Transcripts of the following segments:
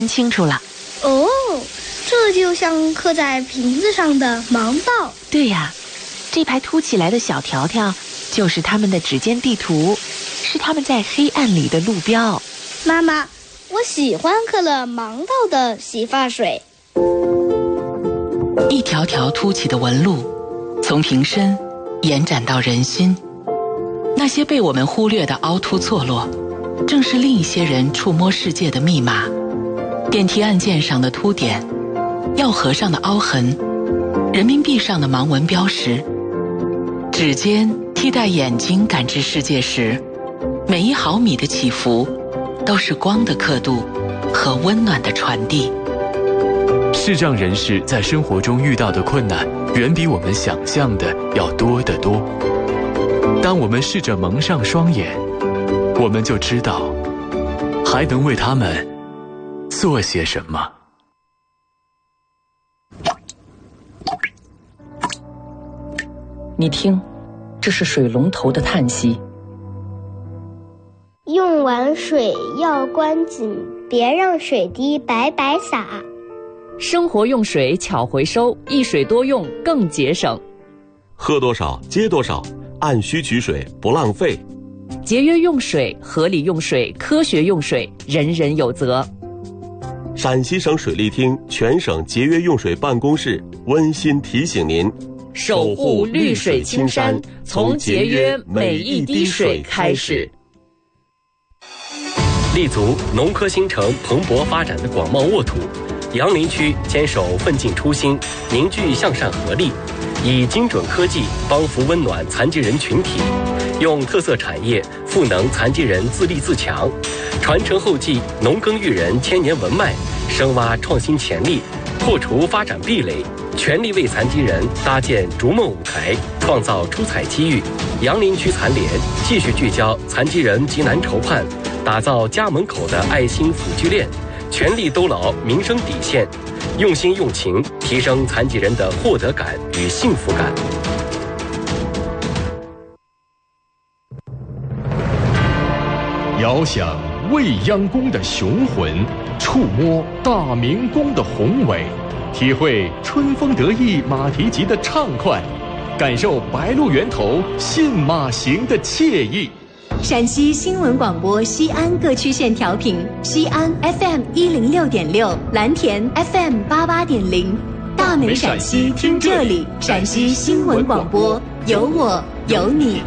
清楚了。 哦，这就像刻在瓶子上的盲道。 对呀，这排凸起来的小条条就是他们的指尖地图，是他们在黑暗里的路标。 妈妈，我喜欢刻了盲道的洗发水。 一条条凸起的纹路，从瓶身延展到人心。那些被我们忽略的凹凸错落，正是另一些人触摸世界的密码。电梯按键上的凸点，药盒上的凹痕，人民币上的盲文标识。指尖替代眼睛感知世界时，每1毫米的起伏都是光的刻度和温暖的传递。 视障人士在生活中遇到的困难远比我们想象的要多得多。当我们试着蒙上双眼，我们就知道还能为他们做些什么。 你听，这是水龙头的叹息。 用完水要关紧，别让水滴白白洒。 生活用水巧回收，一水多用更节省。 喝多少接多少，按需取水不浪费。 节约用水，合理用水，科学用水，人人有责。 陕西省水利厅全省节约用水办公室温馨提醒您： 守护绿水青山，从节约每一滴水开始。 立足农科新城蓬勃发展的广袤沃土，杨林区坚守奋进初心，凝聚向善合力，以精准科技帮扶温暖残疾人群体，用特色产业赋能残疾人自立自强，传承后继农耕育人千年文脉，深挖创新潜力，破除发展壁垒，全力为残疾人搭建逐梦舞台，创造出彩机遇。杨林区残联继续聚焦残疾人急难愁盼，打造家门口的爱心辅具链，全力兜牢民生底线，用心用情提升残疾人的获得感与幸福感。 遥想未央宫的雄浑，触摸大明宫的宏伟，体会春风得意马蹄疾的畅快，感受白鹿原头信马行的惬意。 陕西新闻广播西安各区线调频：西安 FM 106.6，蓝田 FM 88.0。大美陕西听这里，陕西新闻广播，有我有你。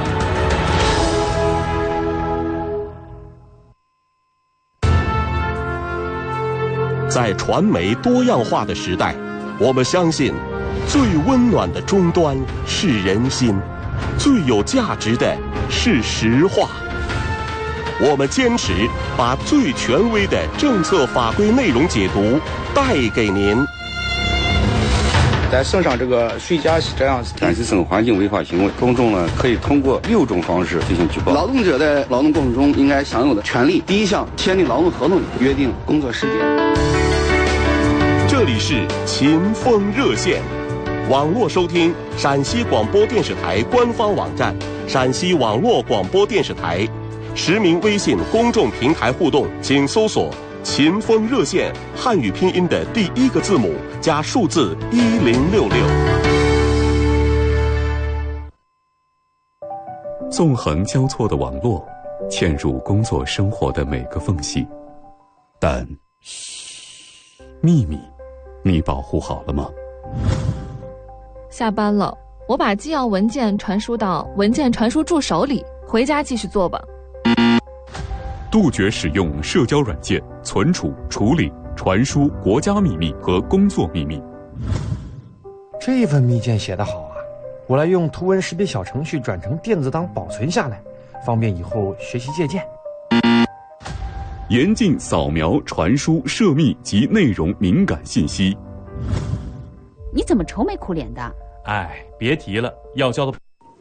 在传媒多样化的时代，我们相信，最温暖的终端是人心，最有价值的是实话。我们坚持把最权威的政策法规内容解读带给您。 在省上这个水价这样陕西省环境违法行为，公众呢可以通过6种方式进行举报。劳动者在劳动过程中应该享有的权利，第一项，签订劳动合同，约定工作时间。 这里是秦风热线，网络收听陕西广播电视台官方网站、陕西网络广播电视台实名微信公众平台互动，请搜索秦风热线汉语拼音的第1个字母加数字1066。 纵横交错的网络，嵌入工作生活的每个缝隙，但秘密你保护好了吗？ 下班了，我把纪要文件传输到文件传输助手里，回家继续做吧。 杜绝使用社交软件存储、处理、传输国家秘密和工作秘密。 这份密件写得好啊，我来用图文识别小程序转成电子档保存下来，方便以后学习借鉴。 严禁扫描、传输涉密及内容敏感信息。 你怎么愁眉苦脸的？ 哎，别提了，要交的。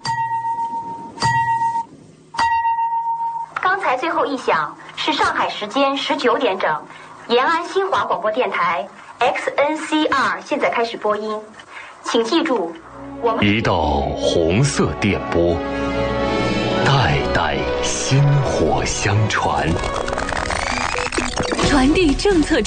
刚才最后一响是上海时间19点整，延安新华广播电台 XNCR 现在开始播音，请记住，我们一道红色电波，代代薪火相传， 传递政策